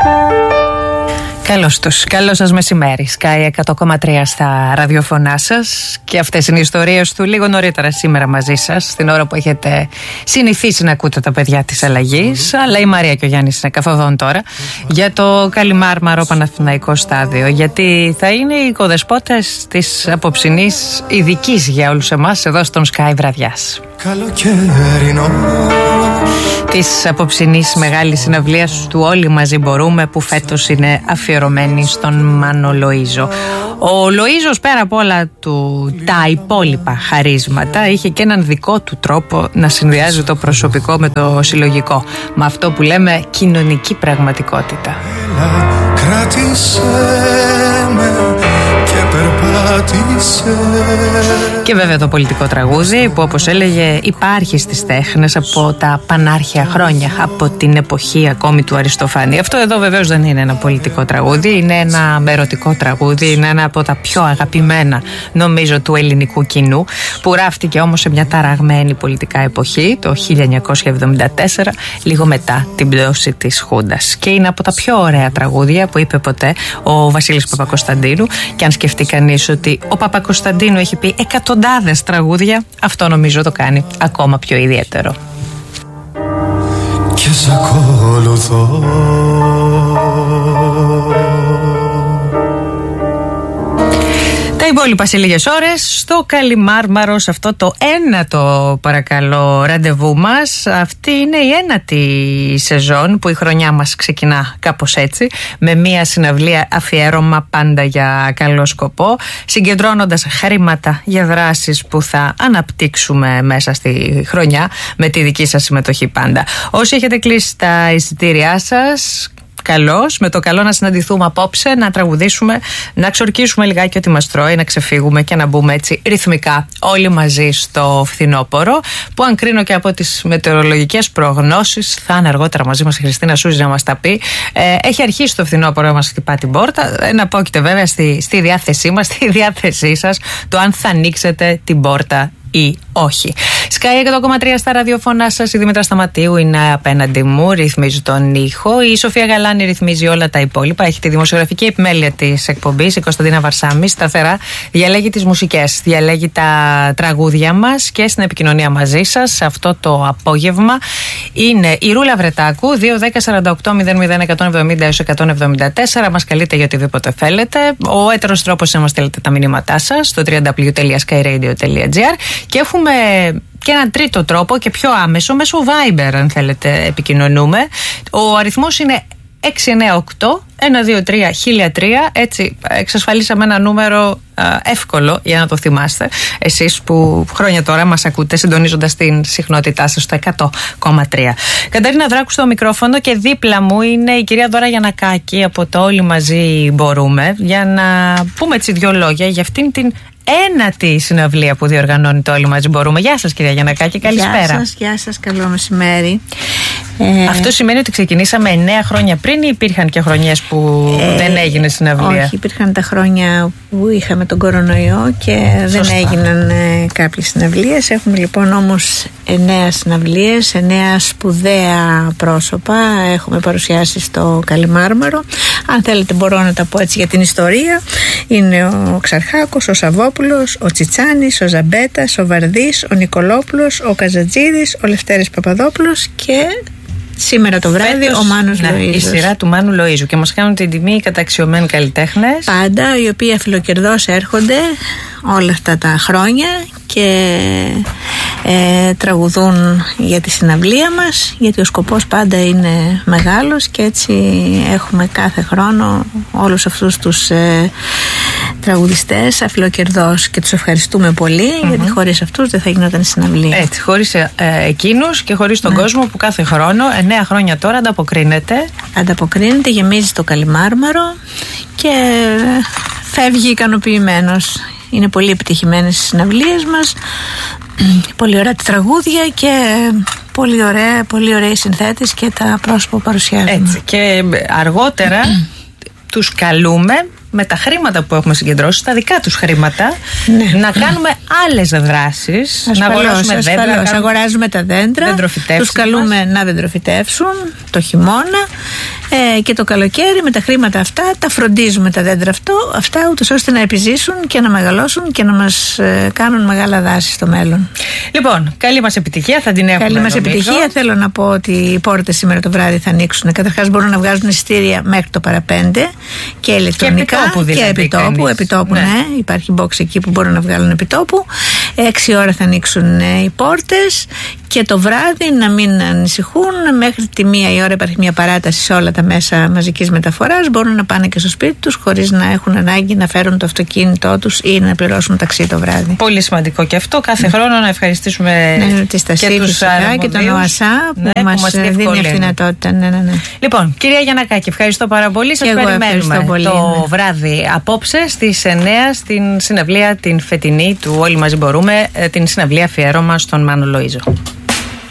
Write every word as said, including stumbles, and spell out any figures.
Καλώς τους, καλό σας μεσημέρι. Sky εκατό κόμμα τρία στα ραδιοφωνά σας. Και αυτές είναι οι ιστορίες του λίγο νωρίτερα σήμερα μαζί σας, στην ώρα που έχετε συνηθίσει να ακούτε τα παιδιά της αλλαγής. Mm. Αλλά η Μαρία και ο Γιάννης είναι καθοδόν τώρα mm. για το Καλιμάρμαρο Παναθηναϊκό στάδιο. Γιατί θα είναι οι οικοδεσπότες της απόψινής ειδικής για όλους εμάς εδώ στον Sky βραδιάς. Καλοκαιρινό. Της απόψινής μεγάλης συναυλίας του Όλοι Μαζί Μπορούμε, που φέτος είναι αφιερωμένη στον Μάνο Λοΐζο. Ο Λοΐζος, πέρα από όλα του τα υπόλοιπα χαρίσματα, είχε και έναν δικό του τρόπο να συνδυάζει το προσωπικό με το συλλογικό, με αυτό που λέμε κοινωνική πραγματικότητα. Έλα, κράτησε με και περπάτησε. Και βέβαια το πολιτικό τραγούδι που, όπως έλεγε, υπάρχει στις τέχνες από τα πανάρχια χρόνια, από την εποχή ακόμη του Αριστοφάνη. Αυτό εδώ βεβαίως δεν είναι ένα πολιτικό τραγούδι, είναι ένα ερωτικό τραγούδι, είναι ένα από τα πιο αγαπημένα νομίζω του ελληνικού κοινού, που γράφτηκε όμως σε μια ταραγμένη πολιτικά εποχή, το χίλια εννιακόσια εβδομήντα τέσσερα, λίγο μετά την πτώση της Χούντας. Και είναι από τα πιο ωραία τραγούδια που είπε ποτέ ο Βασίλης Παπακοσταντίνου. Και αν σκεφτεί κανείς ότι ο Παπακοσταντίνου έχει πει εκατοντάδες τραγούδια, αυτό νομίζω το κάνει ακόμα πιο ιδιαίτερο. Και σ' ακολουθώ. Τα υπόλοιπα σε λίγες ώρες στο Καλιμάρμαρο, σε αυτό το ένατο παρακαλώ ραντεβού μας. Αυτή είναι η ένατη σεζόν που η χρονιά μας ξεκινά κάπως έτσι, με μια συναυλία αφιέρωμα πάντα για καλό σκοπό, συγκεντρώνοντας χρήματα για δράσεις που θα αναπτύξουμε μέσα στη χρονιά με τη δική σας συμμετοχή πάντα. Όσοι έχετε κλείσει τα εισιτήριά σας, καλώς, με το καλό να συναντηθούμε απόψε, να τραγουδήσουμε, να ξορκίσουμε λιγάκι ό,τι μας τρώει, να ξεφύγουμε και να μπούμε έτσι ρυθμικά όλοι μαζί στο φθινόπωρο, που αν κρίνω και από τις μετεωρολογικές προγνώσεις θα είναι αργότερα μαζί μας η Χριστίνα Σούζη να μας τα πει. Ε, έχει αρχίσει το φθινόπωρο να μας χτυπά την πόρτα. Ε, να πόκειται βέβαια στη, στη διάθεσή μας, στη διάθεσή σας, το αν θα ανοίξετε την πόρτα ή όχι. Sky εκατό κόμμα τρία στα ραδιοφωνά σας. Η Δήμητρα Σταματίου είναι απέναντι μου, ρυθμίζει τον ήχο. Η Σοφία Γαλάνη ρυθμίζει όλα τα υπόλοιπα. Έχει τη δημοσιογραφική επιμέλεια της εκπομπής. Η Κωνσταντίνα Βαρσάμι σταθερά διαλέγει τις μουσικές, διαλέγει τα τραγούδια μας και στην επικοινωνία μαζί σας αυτό το απόγευμα είναι η Ρούλα Βρετάκου, δύο δέκα σαράντα οκτώ μηδέν μηδέν εκατόν εβδομήντα έως εκατόν εβδομήντα τέσσερα. Μας καλείτε για οτιδήποτε θέλετε. Ο έτερος τρόπος είναι να μας στέλνετε τα μηνύματά σας στο double-u double-u double-u τελεία sky radio τελεία gr. Και έχουμε και έναν τρίτο τρόπο και πιο άμεσο, μέσω Viber, αν θέλετε επικοινωνούμε. Ο αριθμός είναι έξι εννιά οκτώ ένα δύο τρία χίλια τρία. Έτσι εξασφαλίσαμε ένα νούμερο α, εύκολο για να το θυμάστε εσείς που χρόνια τώρα μας ακούτε συντονίζοντας την συχνότητά σας στο εκατό κόμμα τρία. Καταρίνα Δράκου στο μικρόφωνο και δίπλα μου είναι η κυρία Δώρα Γιαννακάκη από το Όλοι Μαζί Μπορούμε, για να πούμε έτσι δυο λόγια για αυτήν την ένατη συναυλία που διοργανώνει το Όλοι Μαζί Μπορούμε. Γεια σας κυρία Γιαννακάκη, καλησπέρα. Γεια σας, γεια σας, καλό μεσημέρι. Ε... Αυτό σημαίνει ότι ξεκινήσαμε εννέα χρόνια πριν ή υπήρχαν και χρονιές που ε... δεν έγινε συναυλία? Όχι, υπήρχαν τα χρόνια που είχαμε τον κορονοϊό και Σωστά. δεν έγιναν ε, κάποιες συναυλίες. Έχουμε λοιπόν όμως εννέα συναυλίες, εννέα σπουδαία πρόσωπα έχουμε παρουσιάσει στο Καλιμάρμαρο. Αν θέλετε μπορώ να τα πω έτσι για την ιστορία. Είναι ο Ξαρχάκος, ο Σαββόπουλος, ο Τσιτσάνης, ο Ζαμπέτας, ο Βαρδής, ο Νικολόπουλος, ο Καζατζίδης, ο Λευτέρης Παπαδόπουλος και σήμερα το βράδυ Φέτος, ο Μάνος ναι, Λοΐζος. Η σειρά του Μάνου Λοΐζου και μας κάνουν την τιμή οι καταξιωμένοι καλλιτέχνες. Πάντα, οι οποίοι αφιλοκερδώς έρχονται όλα αυτά τα χρόνια και ε, τραγουδούν για τη συναυλία μας, γιατί ο σκοπός πάντα είναι μεγάλος και έτσι έχουμε κάθε χρόνο όλους αυτούς τους ε, τραγουδιστές αφιλοκερδώς και τους ευχαριστούμε πολύ, mm-hmm. γιατί χωρίς αυτούς δεν θα γινόταν συναυλία. Έτσι, χωρίς ε, εκείνους και χωρίς τον ναι. κόσμο που κάθε χρόνο, εννέα χρόνια τώρα ανταποκρίνεται. Ανταποκρίνεται, γεμίζει το Καλιμάρμαρο και φεύγει ικανοποιημένος. Είναι πολύ επιτυχημένες οι συναυλίες μας, πολύ ωραία τραγούδια και πολύ ωραία, πολύ ωραία συνθέτες και τα πρόσωπα που παρουσιάζουμε. Έτσι, και αργότερα τους καλούμε με τα χρήματα που έχουμε συγκεντρώσει, τα δικά τους χρήματα, ναι. να κάνουμε άλλες δράσεις. Να αγοράσουμε δέντρα. Ασφαλώς. Αγοράζουμε τα δέντρα. Τους καλούμε μας. να δεντροφυτεύσουν το χειμώνα ε, και το καλοκαίρι με τα χρήματα αυτά τα φροντίζουμε τα δέντρα αυτό, αυτά ούτως ώστε να επιζήσουν και να μεγαλώσουν και να μας ε, κάνουν μεγάλα δάση στο μέλλον. Λοιπόν, καλή μας επιτυχία, θα την έχουμε. Καλή μας επιτυχία. Θέλω να πω ότι οι πόρτες σήμερα το βράδυ θα ανοίξουν. Καταρχάς μπορούν να βγάζουν εισιτήρια μέχρι το παραπέντε και ηλεκτρονικά. Και επιτόπου, δηλαδή, και επιτόπου, επιτόπου ναι. ναι. Υπάρχει box εκεί που μπορούν να βγάλουν επιτόπου. Έξι ώρα θα ανοίξουν ε, οι πόρτες και το βράδυ να μην ανησυχούν. Μέχρι τη μία η ώρα υπάρχει μια παράταση σε όλα τα μέσα μαζικής μεταφοράς. Μπορούν να πάνε και στο σπίτι τους χωρίς να έχουν ανάγκη να φέρουν το αυτοκίνητό τους ή να πληρώσουν ταξί το βράδυ. Πολύ σημαντικό και αυτό. Κάθε mm. χρόνο να ευχαριστήσουμε ναι, τη και τους αρμοδίους και τον ΟΑΣΑ που, ναι, μας, που μας δίνει αυτή τη δυνατότητα. Ναι, ναι, ναι. Λοιπόν, κυρία Γιαννακάκη, ευχαριστώ πάρα πολύ. Σας περιμένουμε πολύ, το ναι. βράδυ απόψε στις εννιά στην συναυλία την φετινή του Όλοι Μαζί Μπορούμε, την συναυλία αφιέρωμα στον Μάνο Λοΐζο.